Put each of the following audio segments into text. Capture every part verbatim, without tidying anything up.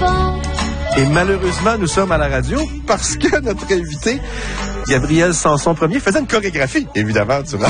Dupont. Et malheureusement, nous sommes à la radio parce que notre invité, Gabriel Sanson Premier, faisait une chorégraphie, évidemment, durant...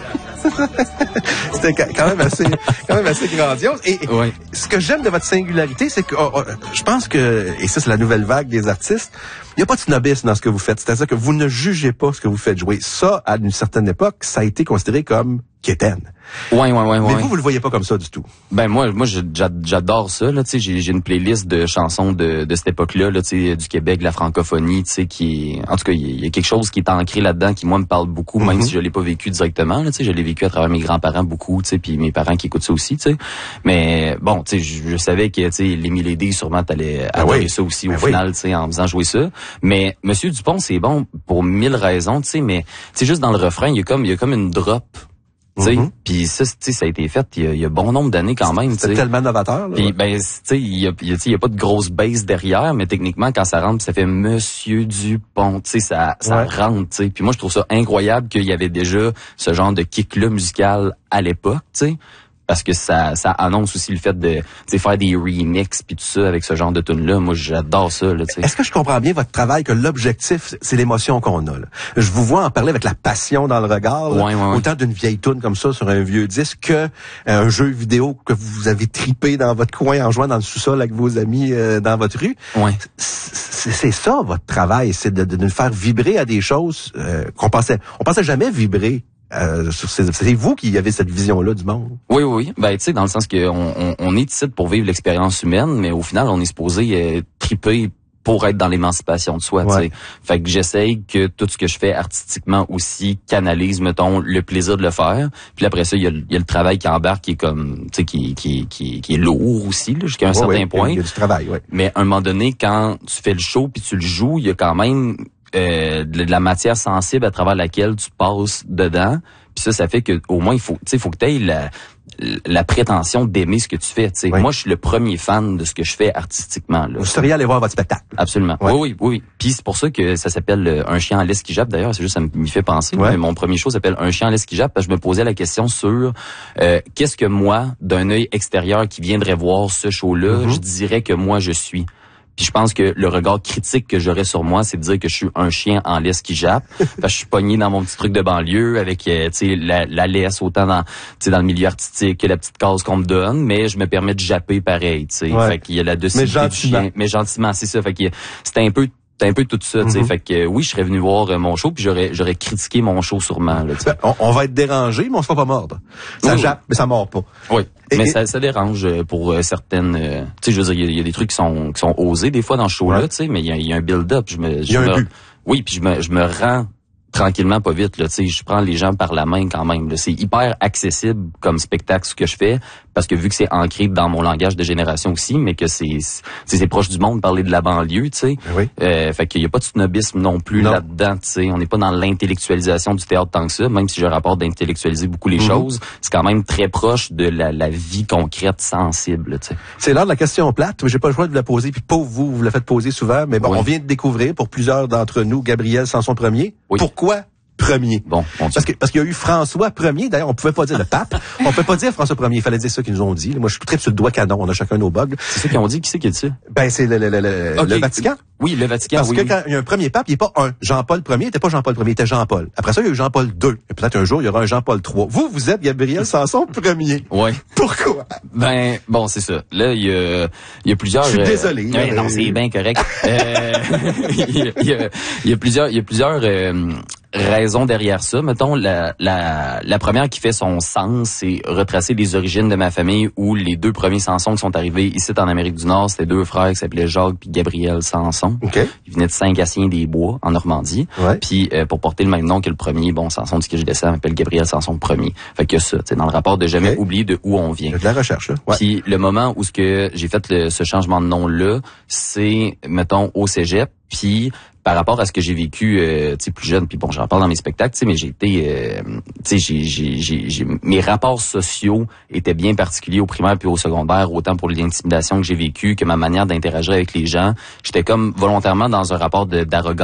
C'était quand même assez, quand même assez grandiose. Et oui. Ce que j'aime de votre singularité, c'est que oh, oh, je pense que, et ça c'est la nouvelle vague des artistes, il n'y a pas de snobisme dans ce que vous faites. C'est-à-dire que vous ne jugez pas ce que vous faites jouer. Ça, à une certaine époque, ça a été considéré comme quétaine. Ouais, ouais, ouais, Mais ouais. vous, vous le voyez pas comme ça du tout. Ben moi, moi, j'adore ça. Là, tu sais, j'ai, j'ai une playlist de chansons de, de cette époque-là, là, tu sais, du Québec, de la francophonie, tu sais, qui, est, en tout cas, il y, y a quelque chose qui est ancré là-dedans, qui moi me parle beaucoup, mm-hmm. même si je l'ai pas vécu directement. Là, tu sais, je l'ai vécu à travers mes grands-parents beaucoup, tu sais, puis mes parents qui écoutent ça aussi, tu sais. Mais bon, tu sais, je, je savais que, tu sais, Lémi Lédé, sûrement, t'allais ben adorer oui. ça aussi ben au oui. final, tu sais, en faisant jouer ça. Mais Monsieur Dupont, c'est bon pour mille raisons, tu sais, mais tu sais, juste dans le refrain, il y a comme, il y a comme une drop. Mm-hmm. Puis ça, ça a été fait il y a, il y a bon nombre d'années quand même. C'est tellement novateur. Là, puis ouais. ben, tu sais, il y a, il y a pas de grosse base derrière, mais techniquement quand ça rentre, ça fait Monsieur Dupont. Tu sais, ça, ça ouais. rentre. Tu sais. Puis moi, je trouve ça incroyable qu'il y avait déjà ce genre de kick-là musical à l'époque. Tu sais. Parce que ça, ça annonce aussi le fait de faire des remixes puis tout ça avec ce genre de tune là. Moi, j'adore ça. Là, est-ce que je comprends bien votre travail, que l'objectif, c'est l'émotion qu'on a? Là? Je vous vois en parler avec la passion dans le regard, ouais, ouais, ouais. autant d'une vieille tune comme ça sur un vieux disque que euh, un jeu vidéo que vous avez tripé dans votre coin en jouant dans le sous-sol avec vos amis euh, dans votre rue. Ouais. C'est, c'est ça votre travail, c'est de, de nous faire vibrer à des choses euh, qu'on pensait, on pensait jamais vibrer. Euh, c'est, c'est vous qui avez cette vision-là du monde. Oui, oui. Ben, tu sais, dans le sens que on, on, on est ici pour vivre l'expérience humaine, mais au final, on est supposé euh, triper pour être dans l'émancipation de soi. Ouais. Tu sais. Fait que j'essaye que tout ce que je fais artistiquement aussi canalise, mettons, le plaisir de le faire. Puis après ça, il y a, y a le travail qui embarque, qui est comme, tu sais, qui, qui, qui, qui est lourd aussi, là, jusqu'à un ouais, certain ouais, point. Il y a du travail, ouais. Mais à un moment donné, quand tu fais le show puis tu le joues, il y a quand même Euh, de la matière sensible à travers laquelle tu passes dedans. Puis ça, ça fait que au moins il faut, tu sais, faut que tu aies la, la prétention d'aimer ce que tu fais. Tu sais, oui. Moi, je suis le premier fan de ce que je fais artistiquement. Là. Vous seriez allé voir votre spectacle. Absolument. Ouais. Oui, oui, oui. Puis c'est pour ça que ça s'appelle euh, Un chien en laisse qui jappe. D'ailleurs, c'est juste ça m'y fait penser. Ouais. Mais mon premier show s'appelle Un chien en laisse qui jappe parce que je me posais la question sur euh, qu'est-ce que moi, d'un œil extérieur qui viendrait voir ce show-là, mm-hmm. je dirais que moi je suis. Puis je pense que le regard critique que j'aurais sur moi, c'est de dire que je suis un chien en laisse qui jappe. Parce que je suis pogné dans mon petit truc de banlieue avec euh, tu sais la, la laisse autant dans tu sais dans le milieu artistique que la petite case qu'on me donne, mais je me permets de japper pareil, tu sais. Ouais. Fait qu'il y a la docilité du chien, mais gentiment, c'est ça. Fait que c'était un peu C'était un peu tout ça, tu sais. Mm-hmm. Fait que oui, je serais venu voir mon show, puis j'aurais j'aurais critiqué mon show sûrement. Là, ben, on, on va être dérangé, mais on se fera pas mordre. Ça oui. jappe, mais ça mord pas. Oui. Et, mais et... ça, ça dérange pour euh, certaines. Euh, tu sais, je veux dire, il y, y a des trucs qui sont qui sont osés des fois dans ce show-là, ouais. tu sais, mais il y, y a un build-up. Je me, je y a me, un but. Oui, puis je me, je me rends tranquillement, pas vite, là, tu sais, je prends les gens par la main quand même, là. C'est hyper accessible comme spectacle, ce que je fais, parce que vu que c'est ancré dans mon langage de génération aussi, mais que c'est, c'est, c'est proche du monde, parler de la banlieue, tu sais. Oui. Euh, fait qu'il y a pas de snobisme non plus non. là-dedans, tu sais. On n'est pas dans l'intellectualisation du théâtre tant que ça, même si je rapporte d'intellectualiser beaucoup les mm-hmm. choses, c'est quand même très proche de la, la vie concrète, sensible, tu sais. C'est l'heure de la question plate. J'ai pas le choix de la poser, puis pauvre vous, vous la faites poser souvent, mais bon, oui. on vient de découvrir, pour plusieurs d'entre nous, Gabriel Sanson Premier. Oui. Pourquoi Premier? Bon, bon parce que parce qu'il y a eu François Premier. D'ailleurs, on pouvait pas dire le pape. On peut pas dire François Premier. Il fallait dire ça qu'ils nous ont dit. Moi, je suis très sur le doigt canon. On a chacun nos bugs. C'est ça qu'ils ont dit. Qui c'est qui a dit ça? Ben, c'est le, le, le, le, okay. le Vatican. Oui, le Vatican. Parce oui, que oui. quand il y a un premier pape, il n'est pas un. Jean-Paul Premier, il n'était pas Jean-Paul Premier, il était Jean-Paul. Après ça, il y a eu Jean-Paul deux. Et peut-être un jour, il y aura un Jean-Paul trois. Vous, vous êtes Gabriel Sanson Premier. Oui. Pourquoi? Ben, bon, c'est ça. Là, il y a, il y a plusieurs... Je suis désolé. Euh, mais... Non, c'est bien correct. euh, il, y a, il, y a, il y a plusieurs, il y a plusieurs euh, raisons derrière ça. Mettons, la, la, la première qui fait son sens, c'est retracer les origines de ma famille où les deux premiers Sanson qui sont arrivés ici en Amérique du Nord, c'était deux frères qui s'appelaient Jacques puis Gabriel Sanson. Okay. Ils venaient de Saint-Gatien-des-Bois, en Normandie. Ouais. Puis euh, pour porter le même nom que le premier, bon, Sanson, ce que je descends, m'appelle Gabriel Sanson Premier. Fait que ça, tu sais, dans le rapport de jamais okay. oublier de où on vient. De la recherche, là. Ouais. Puis le moment où ce que j'ai fait le, ce changement de nom-là, c'est, mettons, au cégep. Puis par rapport à ce que j'ai vécu, euh, tu sais, plus jeune, puis bon, j'en parle dans mes spectacles, tu sais, mais j'ai été, euh, tu sais, j'ai, j'ai, j'ai, j'ai, mes rapports sociaux étaient bien particuliers au primaire puis au secondaire, autant pour l'intimidation que j'ai vécue que ma manière d'interagir avec les gens. J'étais comme volontairement dans un rapport de, d'arrogance.